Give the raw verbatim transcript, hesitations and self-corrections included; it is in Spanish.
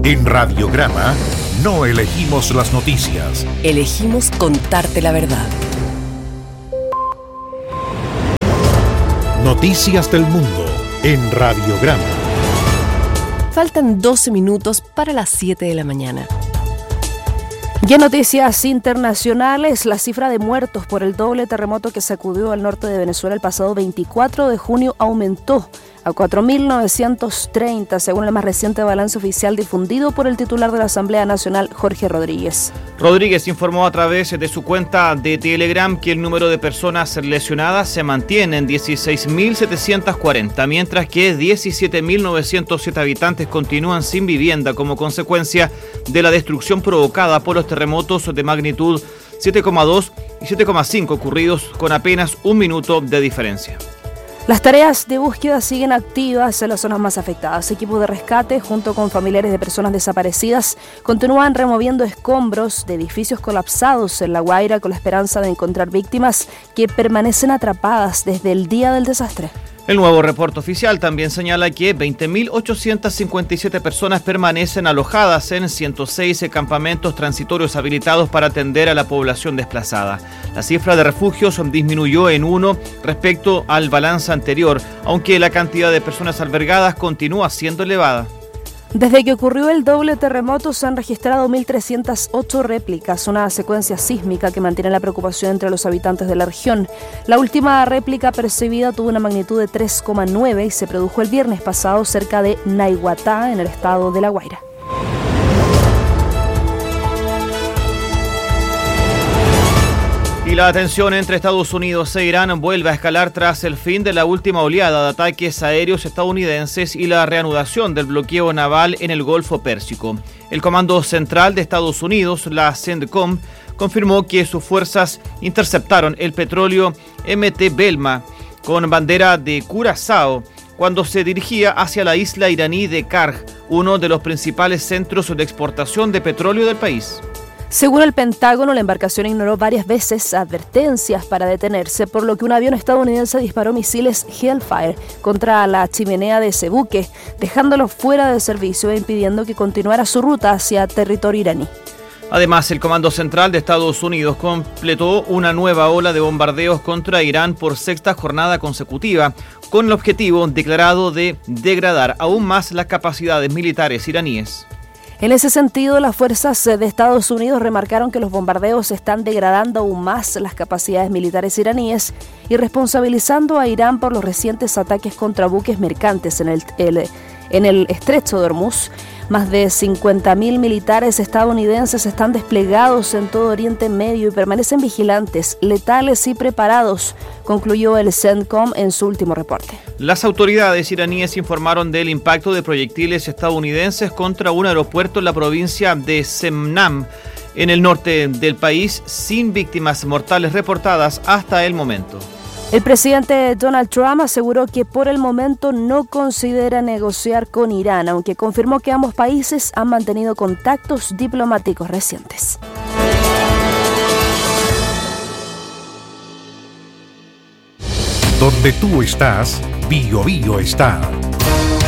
En Radiograma no elegimos las noticias. Elegimos contarte la verdad. Noticias del mundo en Radiograma. Faltan doce minutos para las siete de la mañana. Y en noticias internacionales, la cifra de muertos por el doble terremoto que sacudió al norte de Venezuela el pasado veinticuatro de junio aumentó a cuatro mil novecientos treinta, según el más reciente balance oficial difundido por el titular de la Asamblea Nacional, Jorge Rodríguez. Rodríguez informó a través de su cuenta de Telegram que el número de personas lesionadas se mantiene en dieciséis mil setecientos cuarenta, mientras que diecisiete mil novecientos siete habitantes continúan sin vivienda como consecuencia de la destrucción provocada por los terremotos de magnitud siete coma dos y siete coma cinco ocurridos con apenas un minuto de diferencia. Las tareas de búsqueda siguen activas en las zonas más afectadas. Equipos de rescate, junto con familiares de personas desaparecidas, continúan removiendo escombros de edificios colapsados en La Guaira con la esperanza de encontrar víctimas que permanecen atrapadas desde el día del desastre. El nuevo reporte oficial también señala que veinte mil ochocientas cincuenta y siete personas permanecen alojadas en ciento seis campamentos transitorios habilitados para atender a la población desplazada. La cifra de refugios disminuyó en uno respecto al balance anterior, aunque la cantidad de personas albergadas continúa siendo elevada. Desde que ocurrió el doble terremoto se han registrado mil trescientas ocho réplicas, una secuencia sísmica que mantiene la preocupación entre los habitantes de la región. La última réplica percibida tuvo una magnitud de tres coma nueve y se produjo el viernes pasado cerca de Naiguatá, en el estado de La Guaira. Y la tensión entre Estados Unidos e Irán vuelve a escalar tras el fin de la última oleada de ataques aéreos estadounidenses y la reanudación del bloqueo naval en el Golfo Pérsico. El Comando Central de Estados Unidos, la CENTCOM, confirmó que sus fuerzas interceptaron el petróleo M T Belma con bandera de Curazao cuando se dirigía hacia la isla iraní de Karg, uno de los principales centros de exportación de petróleo del país. Según el Pentágono, la embarcación ignoró varias veces advertencias para detenerse, por lo que un avión estadounidense disparó misiles Hellfire contra la chimenea de ese buque, dejándolo fuera de servicio e impidiendo que continuara su ruta hacia territorio iraní. Además, el Comando Central de Estados Unidos completó una nueva ola de bombardeos contra Irán por sexta jornada consecutiva, con el objetivo declarado de degradar aún más las capacidades militares iraníes. En ese sentido, las fuerzas de Estados Unidos remarcaron que los bombardeos están degradando aún más las capacidades militares iraníes y responsabilizando a Irán por los recientes ataques contra buques mercantes en el, el, en el estrecho de Hormuz. Más de cincuenta mil militares estadounidenses están desplegados en todo Oriente Medio y permanecen vigilantes, letales y preparados, concluyó el CENTCOM en su último reporte. Las autoridades iraníes informaron del impacto de proyectiles estadounidenses contra un aeropuerto en la provincia de Semnam, en el norte del país, sin víctimas mortales reportadas hasta el momento. El presidente Donald Trump aseguró que por el momento no considera negociar con Irán, aunque confirmó que ambos países han mantenido contactos diplomáticos recientes. Donde tú estás, Bio Bio está.